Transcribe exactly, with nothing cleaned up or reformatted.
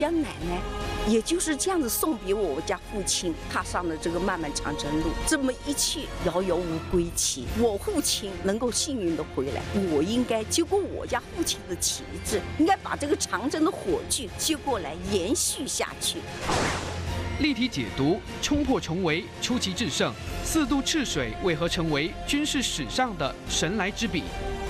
家奶奶也就是这样子送别我家父亲，踏上了这个漫漫长征路。这么一去，遥遥无归期。我父亲能够幸运的回来，我应该接过我家父亲的旗帜，应该把这个长征的火炬接过来延续下去。 立体解读：冲破重围，出奇制胜。四渡赤水为何成为军事史上的神来之笔？